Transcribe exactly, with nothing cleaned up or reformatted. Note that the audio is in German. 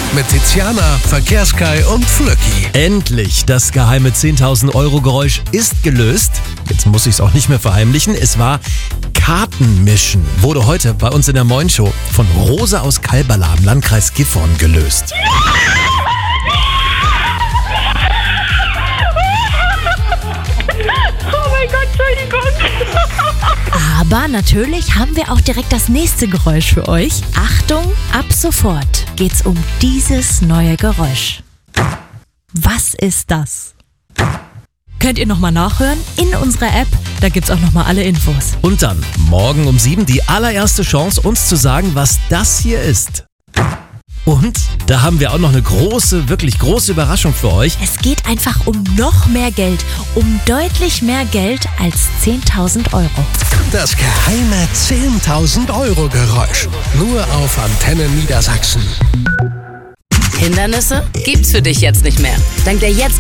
mit Tiziana, Verkehrskai und Flöcki. Endlich, das geheime zehntausend Euro Geräusch ist gelöst. Jetzt muss ich es auch nicht mehr verheimlichen. Es war Kartenmischen. Wurde heute bei uns in der Moin Show von Rosa aus Kalberla im Landkreis Gifhorn gelöst. Oh mein Gott, Entschuldigung. Aber natürlich haben wir auch direkt das nächste Geräusch für euch. Achtung, ab sofort geht's um dieses neue Geräusch. Was ist das? Könnt ihr nochmal nachhören in unserer App, da gibt's auch nochmal alle Infos. Und dann morgen um sieben die allererste Chance, uns zu sagen, was das hier ist. Und da haben wir auch noch eine große, wirklich große Überraschung für euch. Es geht einfach um noch mehr Geld, um deutlich mehr Geld als zehntausend Euro. Das geheime zehntausend Euro Geräusch. Nur auf Antenne Niedersachsen. Hindernisse gibt's für dich jetzt nicht mehr. Dank der jetzt